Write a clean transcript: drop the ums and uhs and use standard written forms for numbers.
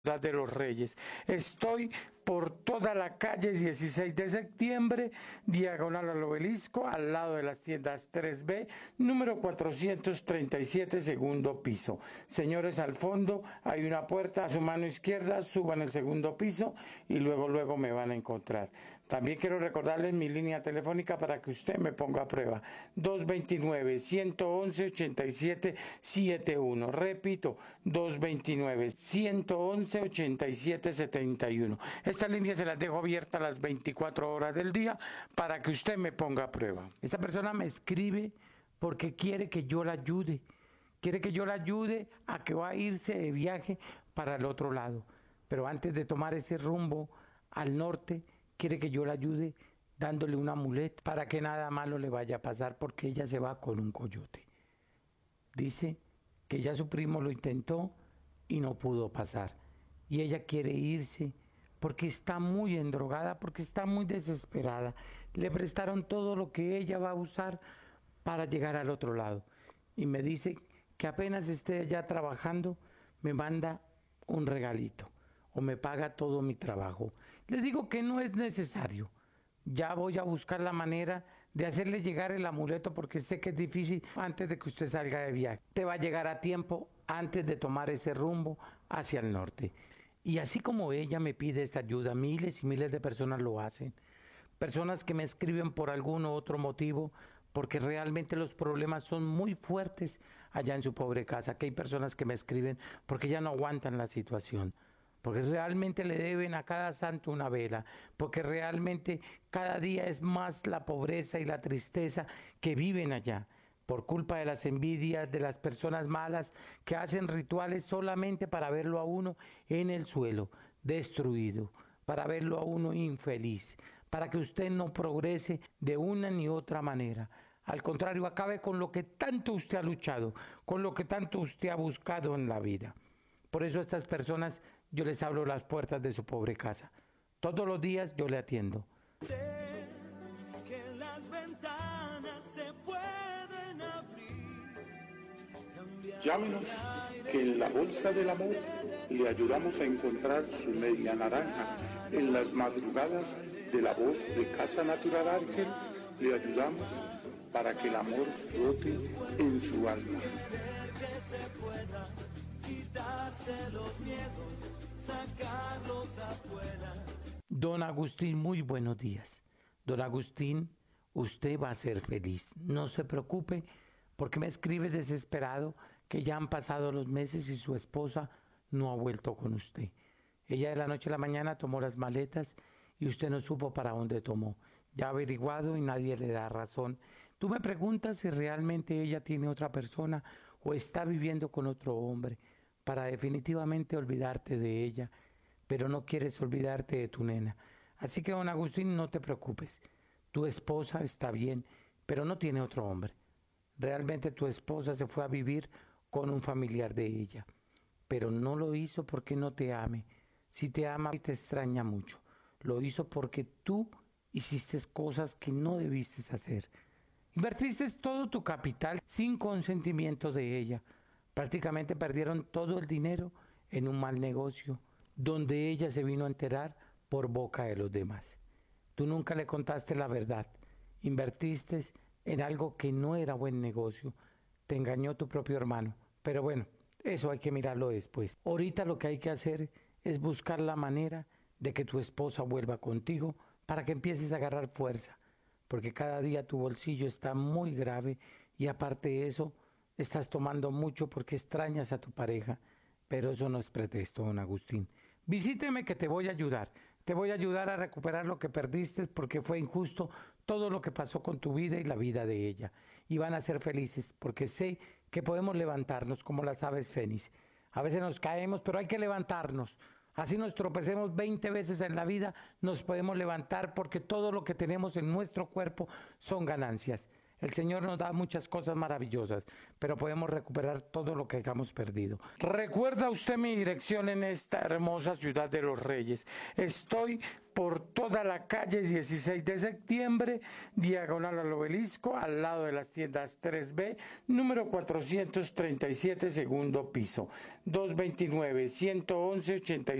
de los Reyes. Estoy por toda la calle 16 de septiembre, diagonal al obelisco, al lado de las tiendas 3B, número 437, segundo piso. Señores, al fondo hay una puerta a su mano izquierda, suban el segundo piso y luego me van a encontrar. También quiero recordarles mi línea telefónica para que usted me ponga a prueba. 229-111-8771. Repito, 229-111-8771. Esta línea se las dejo abierta las 24 horas del día para que usted me ponga a prueba. Esta persona me escribe porque quiere que yo la ayude. Quiere que yo la ayude a que va a irse de viaje para el otro lado. Pero antes de tomar ese rumbo al norte, quiere que yo la ayude dándole un amuleto para que nada malo le vaya a pasar porque ella se va con un coyote. Dice que ya su primo lo intentó y no pudo pasar. Y ella quiere irse porque está muy endrogada, porque está muy desesperada. Le prestaron todo lo que ella va a usar para llegar al otro lado. Y me dice que apenas esté ya trabajando, me manda un regalito o me paga todo mi trabajo. Le digo que no es necesario. Ya voy a buscar la manera de hacerle llegar el amuleto porque sé que es difícil antes de que usted salga de viaje. Te va a llegar a tiempo antes de tomar ese rumbo hacia el norte. Y así como ella me pide esta ayuda, miles y miles de personas lo hacen. Personas que me escriben por algún otro motivo, porque realmente los problemas son muy fuertes allá en su pobre casa. Que hay personas que me escriben porque ya no aguantan la situación, porque realmente le deben a cada santo una vela, porque realmente cada día es más la pobreza y la tristeza que viven allá, por culpa de las envidias de las personas malas que hacen rituales solamente para verlo a uno en el suelo, destruido, para verlo a uno infeliz, para que usted no progrese de una ni otra manera. Al contrario, acabe con lo que tanto usted ha luchado, con lo que tanto usted ha buscado en la vida. Por eso a estas personas yo les abro las puertas de su pobre casa. Todos los días yo le atiendo. Sé que las ventanas se pueden abrir. Llámenos, que en la Bolsa del Amor le ayudamos a encontrar su media naranja. En las madrugadas de la voz de Casa Natural Ángel le ayudamos para que el amor flote en su alma. Quitarse los miedos, sacarlos afuera. Don Agustín, muy buenos días. Don Agustín, usted va a ser feliz. No se preocupe porque me escribe desesperado que ya han pasado los meses y su esposa no ha vuelto con usted. Ella de la noche a la mañana tomó las maletas y usted no supo para dónde tomó. Ya ha averiguado y nadie le da razón. Tú me preguntas si realmente ella tiene otra persona o está viviendo con otro hombre para definitivamente olvidarte de ella, pero no quieres olvidarte de tu nena. Así que, don Agustín, no te preocupes. Tu esposa está bien, pero no tiene otro hombre. Realmente tu esposa se fue a vivir con un familiar de ella, pero no lo hizo porque no te ame. Si te ama y te extraña mucho, lo hizo porque tú hiciste cosas que no debiste hacer. Invertiste todo tu capital sin consentimiento de ella. Prácticamente perdieron todo el dinero en un mal negocio, donde ella se vino a enterar por boca de los demás. Tú nunca le contaste la verdad. Invertiste en algo que no era buen negocio. Te engañó tu propio hermano. Pero bueno, eso hay que mirarlo después. Ahorita lo que hay que hacer es buscar la manera de que tu esposa vuelva contigo para que empieces a agarrar fuerza. Porque cada día tu bolsillo está muy grave y aparte de eso, estás tomando mucho porque extrañas a tu pareja. Pero eso no es pretexto, don Agustín. Visíteme que te voy a ayudar. Te voy a ayudar a recuperar lo que perdiste porque fue injusto todo lo que pasó con tu vida y la vida de ella. Y van a ser felices porque sé que podemos levantarnos como las aves fénix. A veces nos caemos, pero hay que levantarnos. Así nos tropecemos 20 veces en la vida, nos podemos levantar porque todo lo que tenemos en nuestro cuerpo son ganancias. El Señor nos da muchas cosas maravillosas, pero podemos recuperar todo lo que hayamos perdido. ¿Recuerda usted mi dirección en esta hermosa ciudad de los Reyes? Estoy por toda la calle 16 de septiembre, diagonal al obelisco, al lado de las tiendas 3B, número 437, segundo piso, 229-111-86.